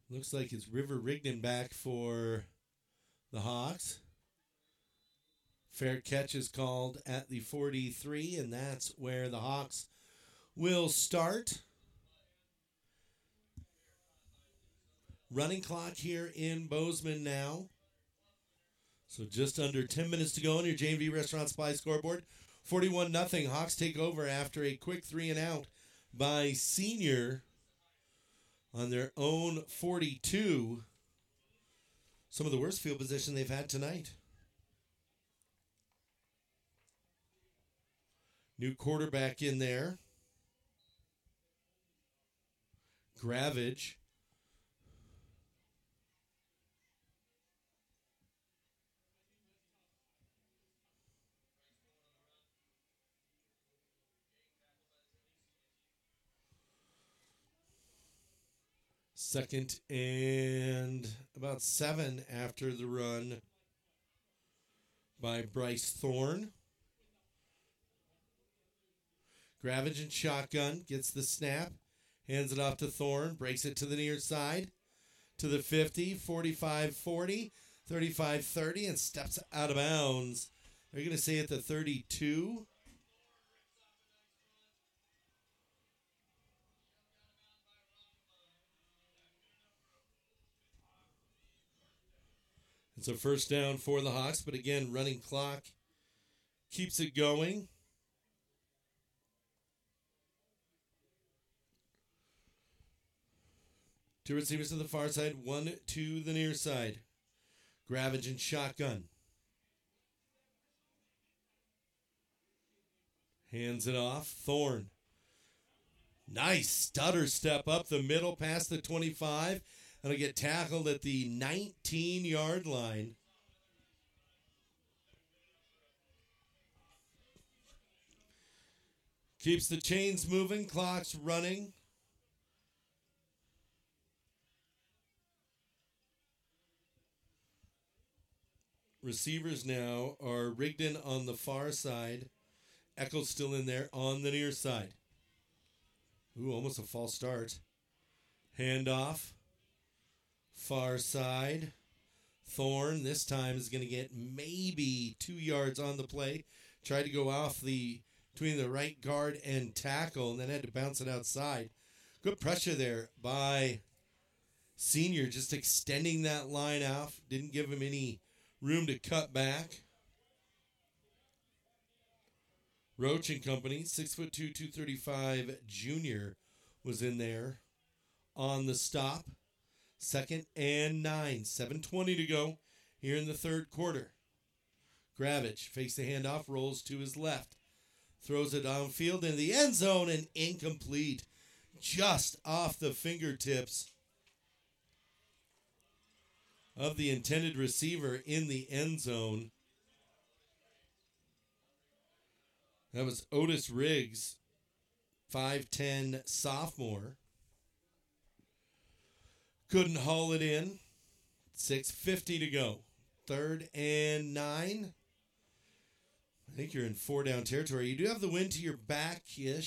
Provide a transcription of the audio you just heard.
Looks like it's River Rigdon back for the Hawks. Fair catch is called at the 43, and that's where the Hawks will start. Running clock here in Bozeman now. So just under 10 minutes to go on your J&V Restaurant Supply scoreboard. 41-0. Hawks take over after a quick 3-and-out by Senior on their own 42. Some of the worst field position they've had tonight. New quarterback in there. Gravage. Second and about 7 after the run by Bryce Thorne. Gravage and shotgun, gets the snap, hands it off to Thorne, breaks it to the near side, to the 50, 45-40, 35-30, and steps out of bounds. They're going to say at the 32. It's a first down for the Hawks, but again, running clock keeps it going. Two receivers to the far side, one to the near side. Gravage and shotgun. Hands it off. Thorne. Nice stutter step up the middle past the 25. And will get tackled at the 19-yard line. Keeps the chains moving, clock's running. Receivers now are Rigdon on the far side. Eccles still in there on the near side. Ooh, almost a false start. Handoff. Far side. Thorne this time is going to get maybe 2 yards on the play. Tried to go off between the right guard and tackle, and then had to bounce it outside. Good pressure there by Senior, just extending that line out. Didn't give him any room to cut back. Roach and company, 6'2", 235 junior was in there on the stop. Second and 9, 7:20 to go here in the third quarter. Gravage fakes the handoff, rolls to his left. Throws it downfield in the end zone and incomplete. Just off the fingertips of the intended receiver in the end zone. That was Otis Riggs, 5'10" sophomore. Couldn't haul it in. 6:50 to go. Third and 9. I think you're in 4-down territory. You do have the wind to your back-ish.